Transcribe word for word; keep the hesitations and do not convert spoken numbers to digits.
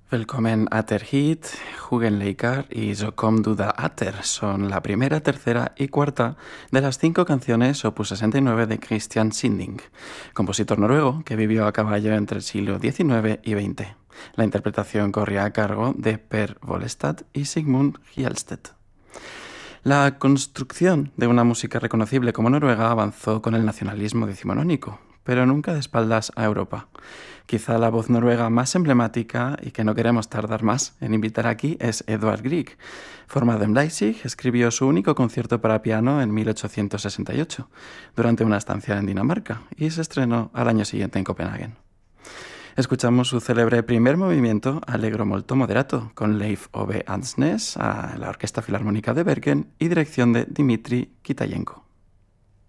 Velkommen atter hit, Jugendleikar y So kom du da atter son la primera, tercera y cuarta de las cinco canciones opus sesenta y nueve de Christian Sinding, compositor noruego que vivió a caballo entre el siglo diecinueve y veinte. La interpretación corría a cargo de Per Wollestad y Sigmund Hjelstedt. La construcción de una música reconocible como noruega avanzó con el nacionalismo decimonónico, pero nunca de espaldas a Europa. Quizá la voz noruega más emblemática y que no queremos tardar más en invitar aquí es Edvard Grieg. Formado en Leipzig, escribió su único concierto para piano en mil ochocientos sesenta y ocho, durante una estancia en Dinamarca, y se estrenó al año siguiente en Copenhague. Escuchamos su célebre primer movimiento, Allegro molto moderato, con Leif Ove Andsnes, a la Orquesta Filarmónica de Bergen y dirección de Dmitri Kitayenko.